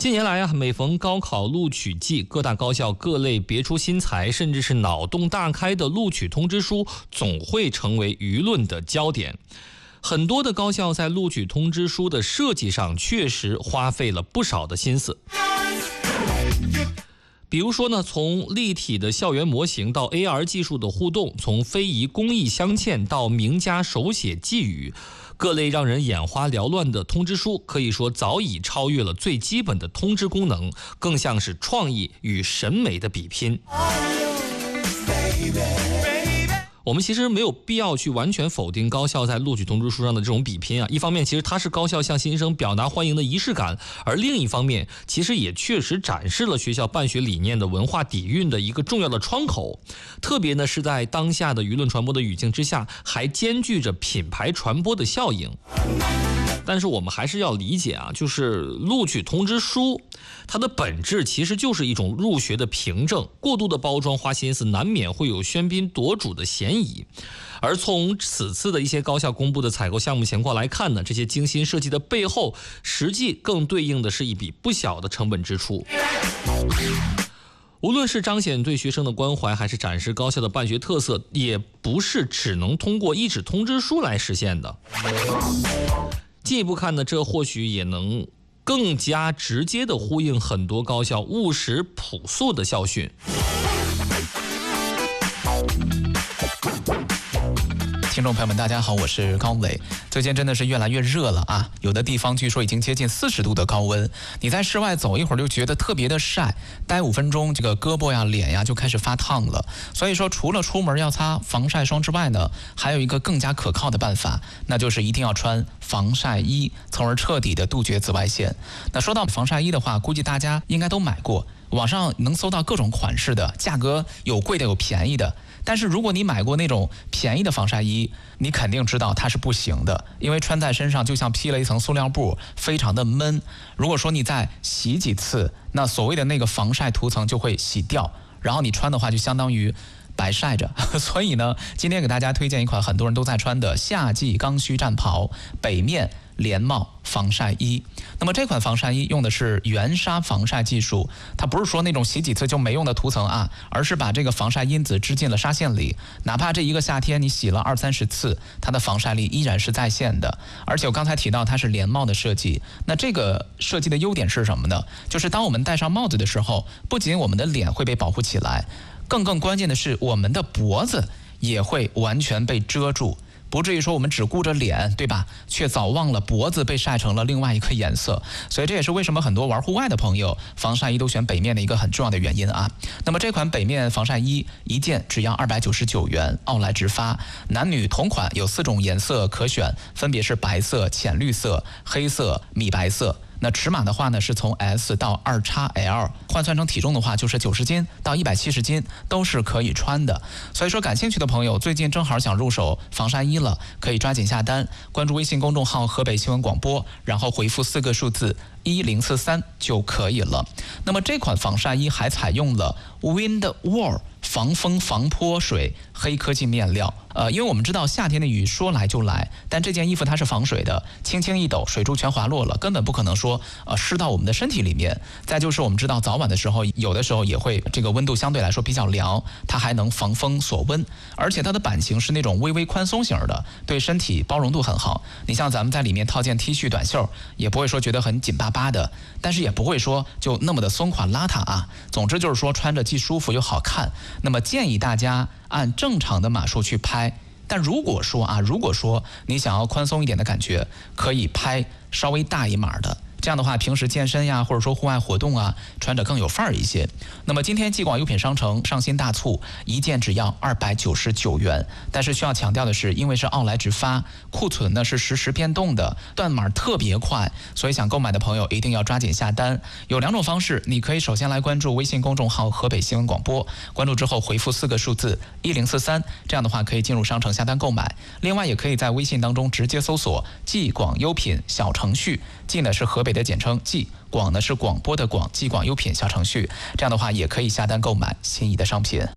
近年来每逢高考录取季，各大高校各类别出心裁，甚至是脑洞大开的录取通知书总会成为舆论的焦点。很多的高校在录取通知书的设计上确实花费了不少的心思。比如说呢，从立体的校园模型到 AR 技术的互动，从非遗工艺镶嵌到名家手写寄语，各类让人眼花缭乱的通知书，可以说早已超越了最基本的通知功能，更像是创意与审美的比拼。我们其实没有必要去完全否定高校在录取通知书上的这种比拼啊。一方面，其实它是高校向新生表达欢迎的仪式感，而另一方面，其实也确实展示了学校办学理念的文化底蕴的一个重要的窗口。特别呢是在当下的舆论传播的语境之下，还兼具着品牌传播的效应。但是我们还是要理解啊，就是录取通知书，它的本质其实就是一种入学的凭证，过度的包装花心思，难免会有喧宾夺主的嫌疑。而从此次的一些高校公布的采购项目情况来看呢，这些精心设计的背后，实际更对应的是一笔不小的成本支出。无论是彰显对学生的关怀，还是展示高校的办学特色，也不是只能通过一纸通知书来实现的。进一步看呢，这或许也能更加直接地呼应很多高校务实朴素的校训。 听众朋友们大家好，我是高磊。最近真的是越来越热了啊，有的地方据说已经接近40度的高温，你在室外走一会儿就觉得特别的晒，待5分钟这个胳膊呀脸呀就开始发烫了。所以说除了出门要擦防晒霜之外呢，还有一个更加可靠的办法，那就是一定要穿防晒衣，从而彻底的杜绝紫外线。那说到防晒衣的话，估计大家应该都买过，网上能搜到各种款式的，价格有贵的有便宜的。但是如果你买过那种便宜的防晒衣，你肯定知道它是不行的，因为穿在身上就像披了一层塑料布，非常的闷。如果说你再洗几次，那所谓的那个防晒涂层就会洗掉，然后你穿的话就相当于白晒着。所以呢，今天给大家推荐一款很多人都在穿的夏季刚需战袍北面连帽防晒衣。那么这款防晒衣用的是原纱防晒技术，它不是说那种洗几次就没用的涂层啊，而是把这个防晒因子织进了纱线里，哪怕这一个夏天你洗了20-30次，它的防晒力依然是在线的。而且我刚才提到它是连帽的设计，那这个设计的优点是什么呢？就是当我们戴上帽子的时候，不仅我们的脸会被保护起来，更关键的是我们的脖子也会完全被遮住，不至于说我们只顾着脸，对吧？却早忘了脖子被晒成了另外一个颜色。所以这也是为什么很多玩户外的朋友防晒衣都选北面的一个很重要的原因啊。那么这款北面防晒衣一件只要299元，奥莱直发，男女同款，有4种颜色可选，分别是白色、浅绿色、黑色、米白色。那尺码的话呢，是从 S 到2XL， 换算成体重的话，就是90斤到170斤都是可以穿的。所以说，感兴趣的朋友最近正好想入手防晒衣了，可以抓紧下单，关注微信公众号河北新闻广播，然后回复4个数字1043就可以了。那么这款防晒衣还采用了 Windwall 防风防泼水黑科技面料。因为我们知道夏天的雨说来就来，但这件衣服它是防水的，轻轻一抖，水珠全滑落了，根本不可能说湿到我们的身体里面。再就是我们知道早晚的时候，有的时候也会这个温度相对来说比较凉，它还能防风锁温，而且它的版型是那种微微宽松型的，对身体包容度很好。你像咱们在里面套件 T 恤短袖，也不会说觉得很紧巴巴的，但是也不会说就那么的松垮邋遢啊。总之就是说穿着既舒服又好看。那么建议大家按正常的码数去拍，但如果说你想要宽松一点的感觉，可以拍稍微大一码的。这样的话，平时健身呀，或者说户外活动啊，穿着更有范儿一些。那么今天继广优品商城上新大促，一件只要299元。但是需要强调的是，因为是奥莱直发，库存呢是实时变动的，断码特别快，所以想购买的朋友一定要抓紧下单。有2种方式，你可以首先来关注微信公众号河北新闻广播，关注之后回复4个数字1043，这样的话可以进入商城下单购买。另外也可以在微信当中直接搜索继广优品小程序，继呢是河北的简称，继广呢是广播的广，继广优品小程序，这样的话也可以下单购买心仪的商品。